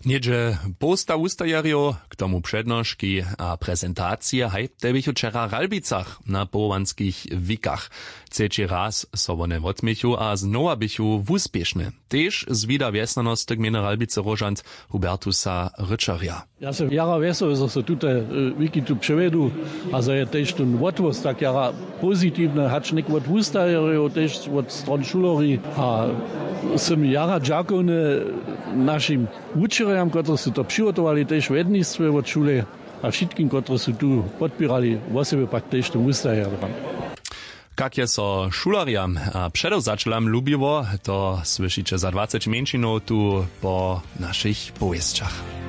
Niedzie posta ustajarjo, k tomu přednoški a prezentacije, haj, tebichu včera Ralbicach na połovanskich wikach. Trzeci raz so one odmichu a znowa bichu wuspiešne. Tež zvida wiesnanostek mene Ralbice rožant Hubertusa Ryczarja. Ja sam jara vesel, że se tute wiki tu przevedu, a za je tež ten odvoz tak jara pozitivne, hač nek od ustajarjo, tež od stron šulori, a sem jara džakovne našim učerjam, ktorí si to přigotovali, tež v jednictve od šule, a všetkým, ktorí si tu podpírali, vo sebe pak tež ten ustajarjam. Kak je so šularjam a předovzačelam lubiło, to slyšíte za 20 menšinov tu po našich poviesťach.